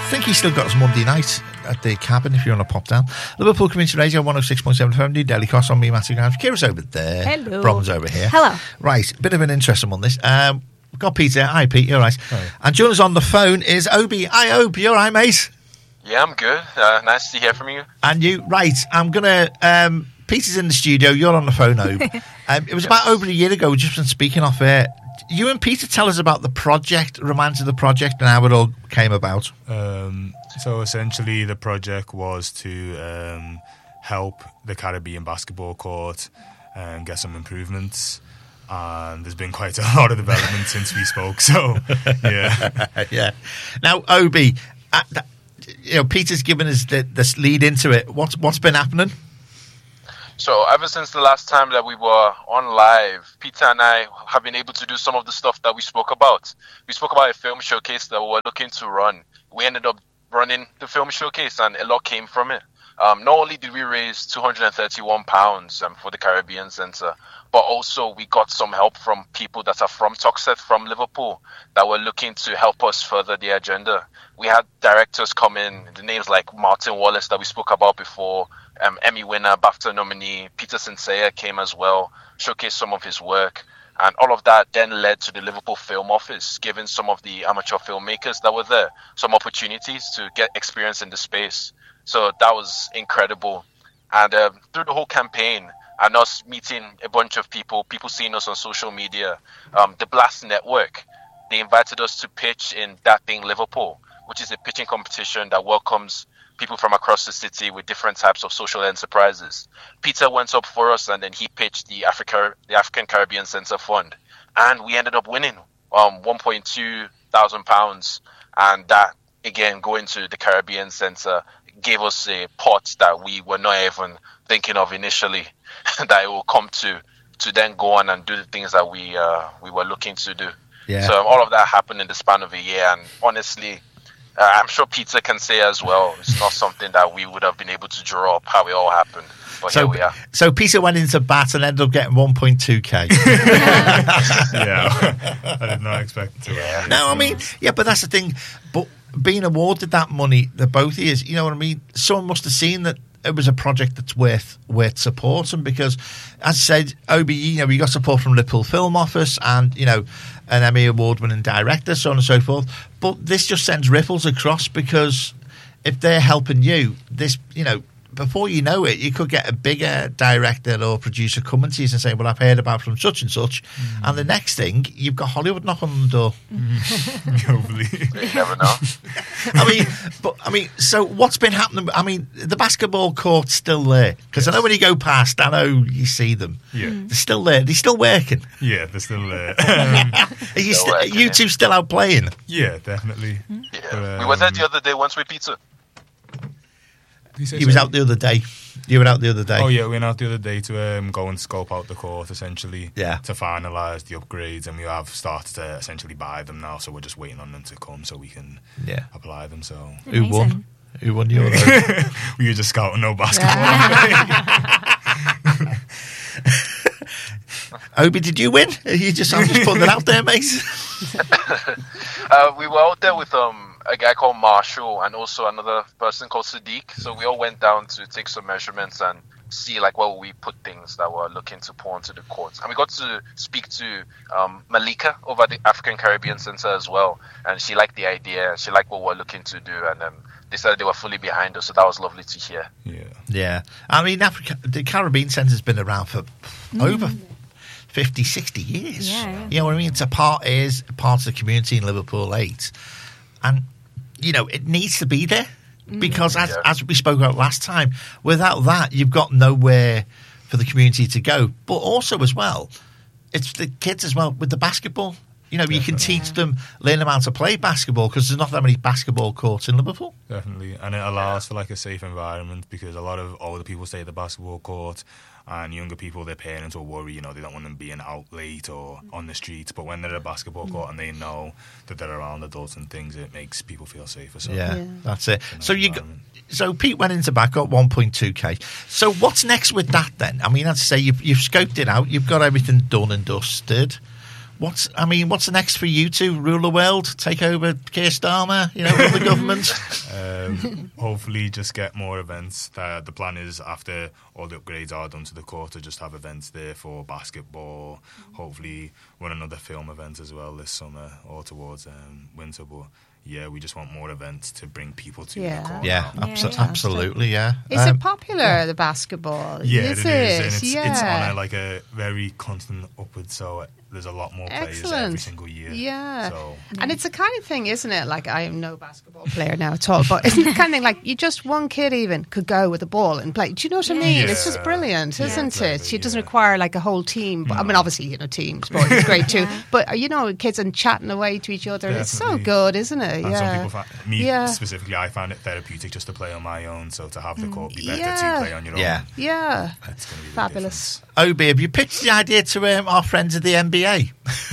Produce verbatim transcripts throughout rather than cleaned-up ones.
think he's still got his Monday night at the cabin if you want to pop down. Liverpool Community Radio one oh six point seven F M, New Daily Cross on me, Matthew Grimes. Kira's over there. Hello. Bron's over here. Hello. Right, bit of an interesting one this. Um, we've got Peter. Hi, Pete. You're right. Hi. And joining us on the phone is Obi. Hi, Obi. You're right, mate. Yeah, I'm good. Uh, nice to hear from you. And you, right, I'm going to... Um, Peter's in the studio. You're on the phone, Obi. um, it was yes. about over a year ago. We've just been speaking off air. You and Peter tell us about the project, remind us of the project and how it all came about. Um, so essentially the project was to um, help the Caribbean basketball court and get some improvements. And there's been quite a lot of development since we spoke. So, yeah. yeah. Now, Obi, uh, you know, Peter's given us the, this lead into it. What's, what's been happening? So ever since the last time that we were on live, Peter and I have been able to do some of the stuff that we spoke about. We spoke about a film showcase that we were looking to run. We ended up running the film showcase and a lot came from it. Um, not only did we raise two hundred thirty-one pounds um, for the Caribbean Centre, but also we got some help from people that are from Tuxedo, from Liverpool, that were looking to help us further the agenda. We had directors come in, the names like Martin Wallace that we spoke about before, um, Emmy winner, BAFTA nominee, Peter Sincere came as well, showcased some of his work. And all of that then led to the Liverpool Film Office, giving some of the amateur filmmakers that were there some opportunities to get experience in the space. So that was incredible. And uh, through the whole campaign, and us meeting a bunch of people, people seeing us on social media, um, the Blast Network, they invited us to pitch in That Thing Liverpool, which is a pitching competition that welcomes people from across the city with different types of social enterprises. Peter went up for us and then he pitched the Africa, the African Caribbean Centre Fund. And we ended up winning um, one point two thousand pounds. And that, again, going to the Caribbean Centre gave us a pot that we were not even thinking of initially, that it will come to, to then go on and do the things that we uh, we were looking to do. Yeah. So um, all of that happened in the span of a year. And honestly, Uh, I'm sure Peter can say as well, it's not something that we would have been able to draw up how it all happened. But so, here we are. So Peter went into bat and ended up getting one point two K. Yeah, I did not expect to. Yeah. No, I mean, yeah, but that's the thing. But being awarded that money, the both of you, you know what I mean? Someone must have seen that it was a project that's worth worth supporting because, as I said, Obi, you know, we got support from Liverpool Film Office and, you know, an Emmy Award-winning director, so on and so forth. But this just sends ripples across because if they're helping you, this, you know, before you know it, you could get a bigger director or producer coming to you and saying, well, I've heard about from such and such. Mm. And the next thing, you've got Hollywood knocking on the door. Mm. Hopefully. You never know. I mean, but I mean, so what's been happening? I mean, the basketball court's still there because yes. I know when you go past, I know you see them. Yeah, they're still there. They're still working. Yeah, they're still there. Um, are you, st- working, you two yeah. still out playing? Yeah, definitely. Yeah, but, um, we were there the other day once with Peter. He was out the other day. You were out the other day. Oh yeah, we went out the other day to um, go and scope out the court, essentially. Yeah. To finalise the upgrades, and we have started to essentially buy them now. So we're just waiting on them to come so we can yeah. apply them. So who won? Who won your? We were just scouting no basketball. Obi, did you win? You just I'm just putting that out there, mate. uh, we were out there with um. a guy called Marshall and also another person called Sadiq. So we all went down to take some measurements and see like where we put things that were looking to pour onto the courts. And we got to speak to um, Malika over at the African Caribbean Centre as well. And she liked the idea. She liked what we're looking to do. And um, they said they were fully behind us. So that was lovely to hear. Yeah. Yeah. I mean, Africa, the Caribbean Centre's been around for mm. over fifty, sixty years. Yeah, yeah. You know what I mean? It's a part, it is part of the community in Liverpool eight. And you know, it needs to be there because as yeah. as we spoke about last time, without that, you've got nowhere for the community to go. But also as well, it's the kids as well with the basketball. You know, Definitely. You can teach them, learn them how to play basketball because there's not that many basketball courts in Liverpool. Definitely. And it allows for like a safe environment because a lot of older people stay at the basketball court and younger people, their parents will worry, you know, they don't want them being out late or on the streets. But when they're at a basketball court and they know that they're around adults and things, it makes people feel safer. So yeah, yeah. that's it. So you, got, so Pete went into back up one point two K. So what's next with that then? I mean, as I say, you've, you've scoped it out, you've got everything done and dusted. What's I mean, what's the next for you two? Rule the world, take over Keir Starmer, you know, run the government. Um, hopefully, just get more events. Uh, the plan is after all the upgrades are done to the court to just have events there for basketball. Hopefully, run another film event as well this summer or towards um, winter. But yeah, we just want more events to bring people to Yeah. the court. Yeah, Yeah, abso- fantastic. absolutely, yeah. Is Um, it popular, the basketball? Yeah, is it is, it? and it's, yeah. it's on a, like a very constant upward. So there's a lot more players every Excellent. single year. Yeah. So And it's the kind of thing, isn't it? Like, I am no basketball player now at all, but isn't it the kind of thing like you just one kid even could go with a ball and play? Do you know what I mean? It's just Yeah. brilliant, Yeah, isn't it? exactly, It doesn't yeah. require like a whole team. But, I mean, obviously, you know, team sport is great too. But, uh, you know, kids and chatting away to each other. It's so Definitely. good, isn't it? And yeah. some people find, me Yeah. specifically, I find it therapeutic just to play on my own. So to have the court be better Yeah. to play on your Yeah. own. Yeah. It's going to be the Fabulous. Obi, have you pitched the idea to um, our friends at the N B A?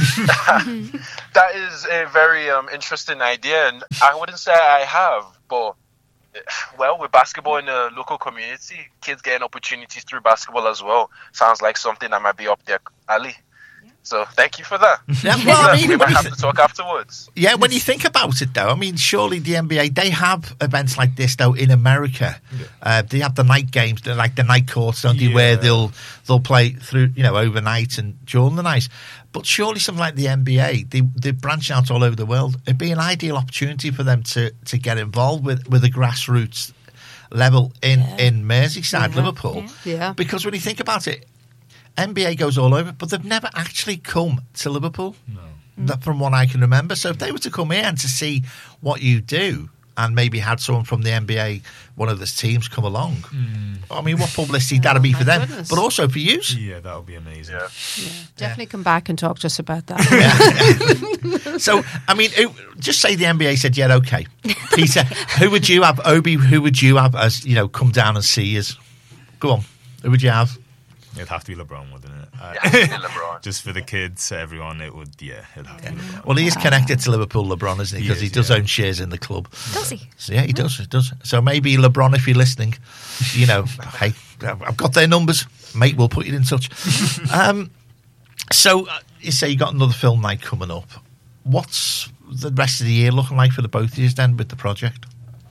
That is a very um, interesting idea, and I wouldn't say I have, but eh, well, with basketball in the local community, kids getting opportunities through basketball as well sounds like something that might be up their alley. So thank you for that. Yeah, well, I mean, we when might you have th- to talk afterwards. Yeah, when you think about it, though, I mean, surely the N B A, they have events like this, though, in America. Uh, they have the night games, they're like the night courts, don't they, where Yeah. they'll they'll play through, you know, overnight and during the night. But surely something like the N B A, they, they branch out all over the world. It'd be an ideal opportunity for them to, to get involved with, with the grassroots level in, in Merseyside, Liverpool. Yeah. Because when you think about it, N B A goes all over, but they've never actually come to Liverpool. No. That, from what I can remember. So if they were to come here and to see what you do, and maybe had someone from the N B A, one of the teams, come along, Mm. I mean, what publicity that'd be my for them, goodness. but also for you. Yeah, that would be amazing. Yeah. Definitely come back and talk to us about that. So, I mean, who, just say the N B A said, yeah, okay. Peter, who would you have? Obi, who would you have as, you know, come down and see us? Go on. Who would you have? It'd have to be LeBron, wouldn't it? Uh, Yeah, it's LeBron. just for the kids, everyone, it would, yeah, it'd have to be LeBron. Well, he is connected to Liverpool, LeBron, isn't he? He Because he, is, does yeah. own shares in the club. Does he? So, yeah, he does. He does. So maybe LeBron, if you're listening, you know, hey, I've got their numbers, mate. We'll put you in touch. um, so uh, you say you got another film night coming up. What's the rest of the year looking like for the both of you then with the project?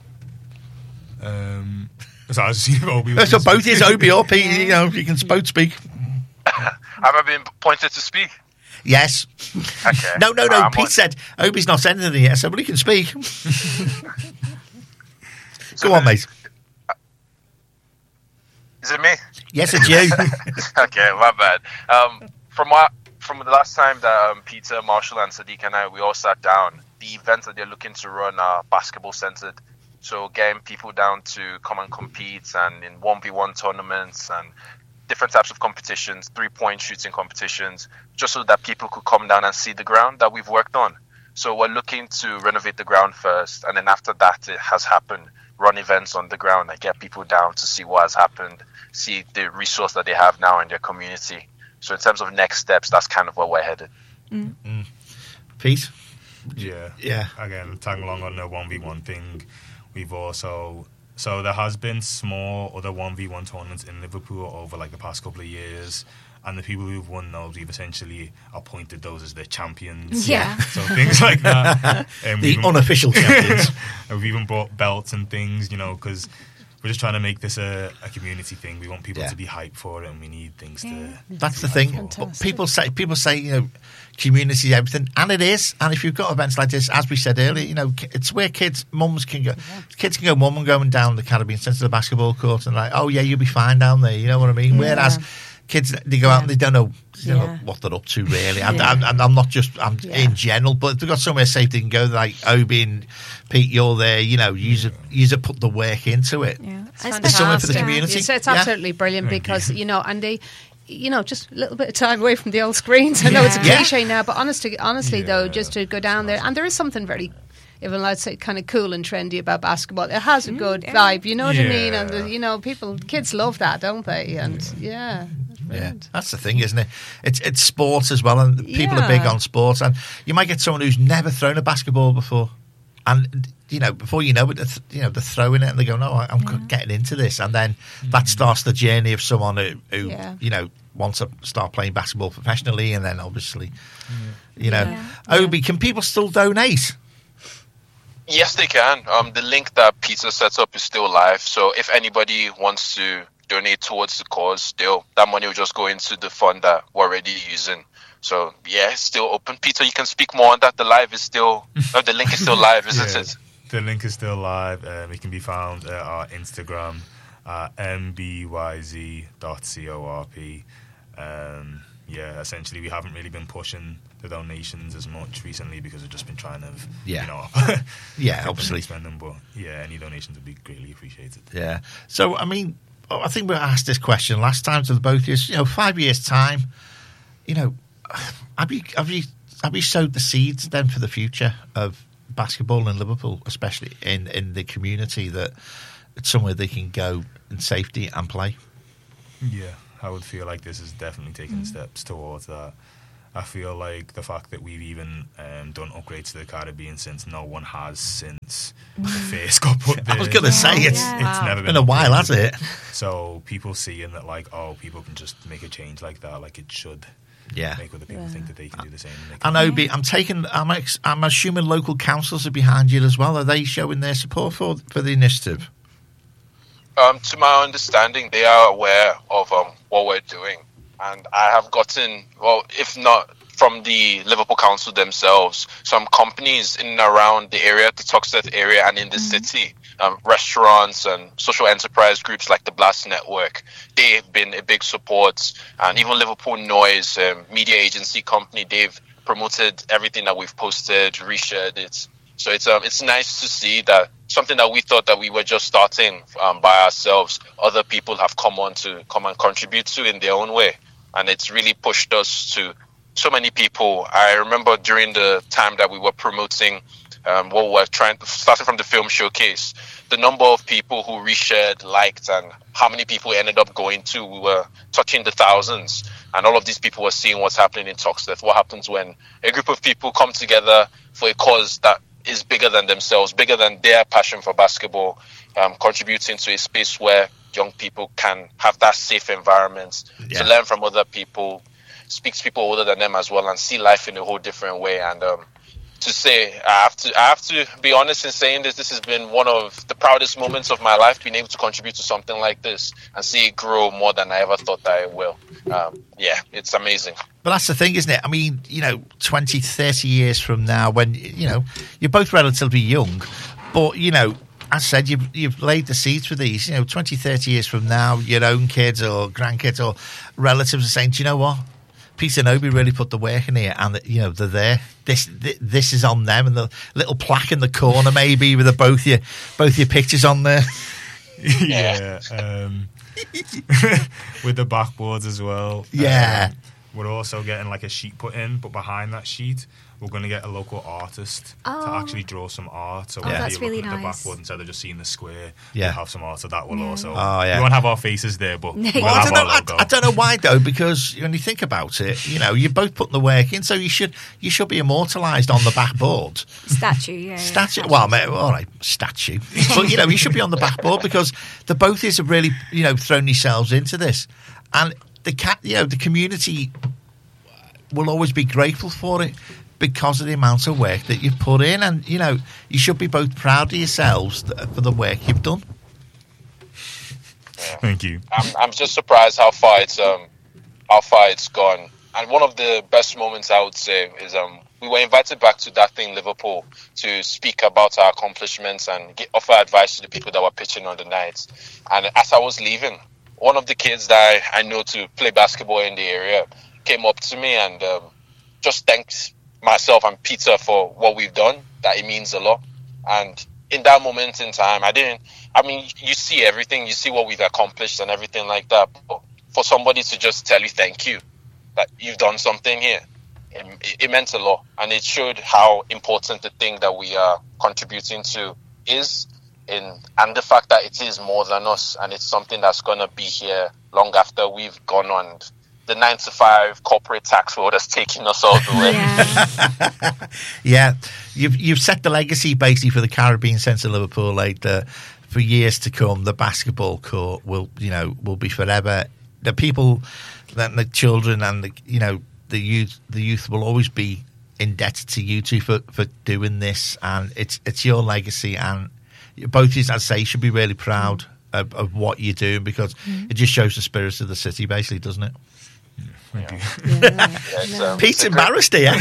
Um, so I was seeing Obi. was So just- both of you, Obi or Pete, you know, you can both speak. Have I been pointed to speak? Yes. Okay. No, no, no. I'm Pete on. said Obi's not saying anything yet, so well, he can speak. Go on, mate. Is it me? Yes, it's you. Okay, my bad. Um, from what from the last time that um, Peter, Marshall, and Sadiq and I we all sat down, the events that they're looking to run are basketball centered. So getting people down to come and compete, and in one v one tournaments and different types of competitions, three point shooting competitions, just so that people could come down and see the ground that we've worked on. So we're looking to renovate the ground first, and then after that it has happened, run events on the ground and get people down to see what has happened, see the resource that they have now in their community. So in terms of next steps, that's kind of where we're headed. Pete? Yeah. Yeah. Again, tagging along on the one v one thing, we've also... So there has been small other one v one tournaments in Liverpool over like the past couple of years, and the people who've won those, we've essentially appointed those as their champions. Yeah. So things like that. Um, The we've even- unofficial champions. and we've even brought belts and things, you know, because we're just trying to make this a, a community thing. We want people Yeah. to be hyped for it, and we need things to... That's the to be thing. hyped for. But people say people say you know, community is everything, and it is. And if you've got events like this, as we said earlier, you know, ki- it's where kids, mums can go. Kids can go, mum, and going down the Caribbean Centre to the basketball court, and like, oh yeah, you'll be fine down there. You know what I mean? Whereas kids, they go out and they don't know, they don't know Yeah. what they're up to really. And, Yeah. and, and I'm not just I'm Yeah. in general, but if they've got somewhere safe they can go, like Obi and Pete, you're there. You know, use it, use it, put the work into it. Yeah. It's It's something for the fantastic. community. It's, it's Yeah. absolutely brilliant Thank because, you. you know, and they, you know, just a little bit of time away from the old screens. I know it's a Yeah. cliche now, but honestly, honestly though, Yeah. just to go down there, and there is something very, even let's say, kind of cool and trendy about basketball. It has a good yeah. vibe, you know what I mean? And, Yeah. the, you know, people, kids love that, don't they? And, yeah. Yeah, that's the thing, isn't it? It's it's sports as well, and people are big Yeah. on sports. And you might get someone who's never thrown a basketball before, and you know, before you know it, they're th- you know, they're throwing it and they're going, "Oh, I'm yeah. getting into this," and then mm. that starts the journey of someone who, who yeah. you know, wants to start playing basketball professionally, and then obviously, mm. you know, yeah. Obi, can people still donate? Yes, they can. Um, the link that Peter set up is still live, so if anybody wants to donate towards the cause, still that money will just go into the fund that we're already using. So yeah, it's still open. Peter, you can speak more on that. The live is still, no, the link is still live, isn't yeah, it? The link is still live. Um, it can be found at our Instagram, uh, m b y z dot corp. Um, yeah, essentially we haven't really been pushing the donations as much recently because we've just been trying to, yeah. you know, yeah, obviously spend them. But yeah, any donations would be greatly appreciated. Yeah. So I mean, I think we asked this question last time to the both of you. You know, five years time, you know, have you have you have you sowed the seeds then for the future of basketball in Liverpool, especially in, in the community, that it's somewhere they can go in safety and play? Yeah, I would feel like this is definitely taking mm. steps towards that. I feel like the fact that we've even um, done upgrades to the Caribbean since no one has since the face got put there. I was going to say, it's, yeah. it's wow. never been, been a while, has it? So people seeing that, like, oh, people can just make a change like that, like it should. Yeah, make other people yeah. think that they can do the same. And Obi, I'm taking. I'm, ex, I'm assuming local councils are behind you as well. Are they showing their support for for the initiative? Um, to my understanding, they are aware of um, what we're doing, and I have gotten, well, if not from the Liverpool Council themselves, some companies in and around the area, the Toxteth area, and in the mm-hmm. city. Um, restaurants and social enterprise groups like the Blast Network, they've been a big support, and even Liverpool Noise, um, media agency company, they've promoted everything that we've posted, reshared it. So it's um, it's nice to see that something that we thought that we were just starting um, by ourselves, other people have come on to come and contribute to in their own way, and it's really pushed us to so many people. I remember during the time that we were promoting Um, what we're trying, starting from the film showcase, the number of people who reshared, liked, and how many people ended up going to, we were touching the thousands. And all of these people were seeing what's happening in Toxteth. What happens when a group of people come together for a cause that is bigger than themselves, bigger than their passion for basketball, um, contributing to a space where young people can have that safe environment yeah. to learn from other people, speak to people older than them as well, and see life in a whole different way. And um, to say, I have to, I have to be honest in saying this. This has been one of the proudest moments of my life, being able to contribute to something like this and see it grow more than I ever thought that it will. Um, yeah, it's amazing. But that's the thing, isn't it? I mean, you know, twenty, thirty years from now, when, you know, you're both relatively young, but, you know, as I said, you've, you've laid the seeds for these. You know, twenty, thirty years from now, your own kids or grandkids or relatives are saying, do you know what? Peter and Obi really put the work in here, and you know they're there. This this is on them, and the little plaque in the corner, maybe with the, both your both your pictures on there. Yeah, um, with the backboards as well. Yeah, um, we're also getting like a sheet put in, but behind that sheet, we're going to get a local artist oh. to actually draw some art. So oh, when that's you really look at nice. the backboard instead of just seeing the square, yeah. we'll have some art. So that will yeah. also. Oh yeah. We won't have our faces there, but we'll well, have I don't our know. logo. I, I don't know why though, because when you think about it, you know, you're both putting the work in, so you should you should be immortalised on the backboard. Statue, yeah. Statue. Yeah. Well, mate, all right, statue. But you know, you should be on the backboard because the both of you have really, you know, thrown yourselves into this, and the cat, you know, the community will always be grateful for it because of the amount of work that you've put in, and you know you should be both proud of yourselves for the work you've done. Yeah. Thank you. I'm, I'm just surprised how far it's um how far it's gone. And one of the best moments I would say is um we were invited back to That Thing Liverpool to speak about our accomplishments and get, offer advice to the people that were pitching on the night. And as I was leaving, one of the kids that I, I know to play basketball in the area came up to me and um, just thanked myself and Peter for what we've done, that it means a lot. And in that moment in time, I didn't, I mean, you see everything, you see what we've accomplished and everything like that. But for somebody to just tell you thank you, that you've done something here, it, it meant a lot. And it showed how important the thing that we are contributing to is, in, and the fact that it is more than us, and it's something that's going to be here long after we've gone on. the nine to five corporate tax world has taken us all the way. Yeah. Yeah, you've you've set the legacy basically for the Caribbean Centre Liverpool. Like the, for years to come, the basketball court will you know will be forever. The people, then the children and the you know the youth, the youth will always be indebted to you two for, for doing this, and it's it's your legacy, and both of you, as I say, should be really proud of, of what you're doing, because mm. it just shows the spirit of the city, basically, doesn't it? Thank you. Yeah. Yes, um, Pete's embarrassed here.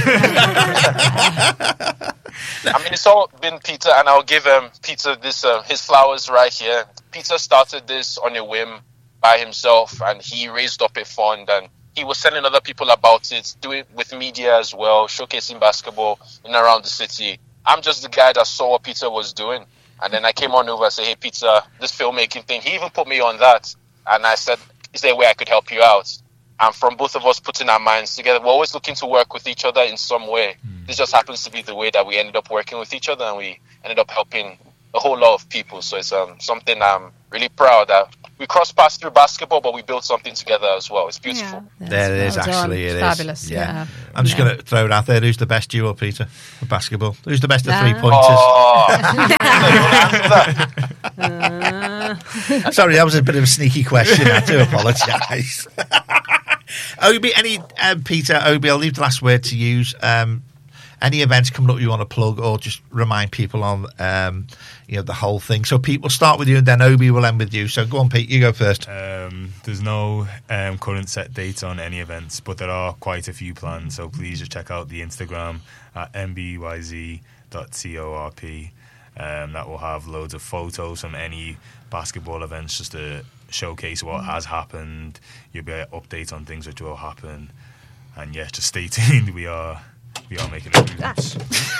I mean, it's all been Peter, and I'll give um, Peter this uh, his flowers right here. Peter started this on a whim by himself, and he raised up a fund, and he was telling other people about it, doing it with media as well, showcasing basketball in and around the city. I'm just the guy that saw what Peter was doing, and then I came on over and said, hey, Peter, this filmmaking thing, he even put me on that, and I said, is there a way I could help you out? And from both of us putting our minds together, we're always looking to work with each other in some way. Mm. This just happens to be the way that we ended up working with each other, and we ended up helping a whole lot of people. So it's um, something I'm really proud that we crossed paths through basketball, but we built something together as well. It's beautiful. Yeah, there it is, well actually. done. It is. Fabulous. Yeah. Yeah. I'm just yeah. going to throw it out there. Who's the best duo, Peter, for basketball? Who's the best of Nah. three-pointers? Oh. uh. Sorry, that was a bit of a sneaky question. I do apologise. Obi, any um, Peter, Obi, I'll leave the last word to use. Um, any events coming up you want to plug, or just remind people on, um, you know, the whole thing. So, Pete, we'll start with you, and then Obi will end with you. So, go on, Pete, you go first. Um, there's no um, current set dates on any events, but there are quite a few planned. So please just check out the Instagram at m b y z dot corp. Um, that will have loads of photos from any basketball events, just to showcase what has happened. You'll be able to update on things which will happen, and yeah, just stay tuned. We are we are making improvements.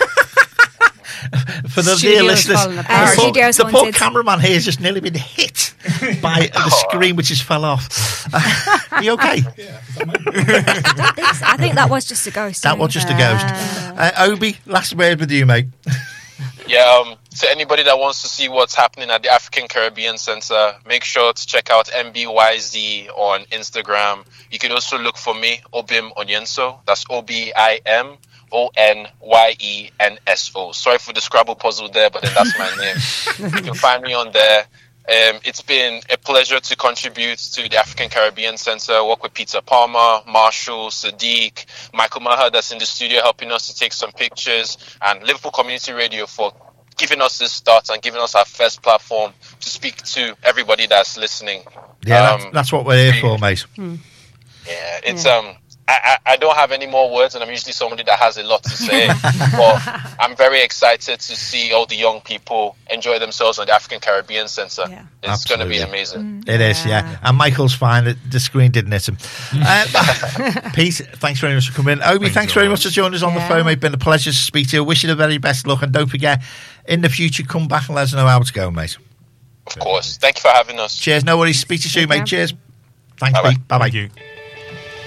For the Studio's dear listeners, falling the apart. poor, Studio's the poor wanted. cameraman here has just nearly been hit by the screen, which has fell off. Are you okay? I think, I think that was just a ghost. That was just a ghost. Uh, Obi, last word with you, mate. Yeah, um, to anybody that wants to see what's happening at the African Caribbean Center, make sure to check out M B Y Z on Instagram. You could also look for me, Obim Onyenso. That's O B I M O N Y E N S O. Sorry for the Scrabble puzzle there, but then that's my name. You can find me on there. Um, it's been a pleasure to contribute to the African Caribbean Center, work with Peter Palmer, Marshall, Sadiq, Michael Maher that's in the studio helping us to take some pictures, and Liverpool Community Radio for giving us this start and giving us our first platform to speak to everybody that's listening. Yeah, Um, that's, that's what we're here for, mate. Hmm. Yeah, it's um. I, I I don't have any more words, and I'm usually somebody that has a lot to say. But I'm very excited to see all the young people enjoy themselves on the African Caribbean Center. Yeah. It's going to be Absolutely. amazing. It is, yeah. And Michael's fine. The- The screen didn't hit him. Uh, Pete, thanks very much for coming in. Obi, Thanks thanks so very much. much for joining us on the Yeah. phone, mate. Been a pleasure to speak to you. Wish you the very best luck. And don't forget, in the future, come back and let us know how it's going, mate. Of course. Thank you for having us. Cheers. No worries. Speak to you soon, Take mate. care. Cheers. Thanks, Bye-bye. Pete. Bye-bye. Thank you.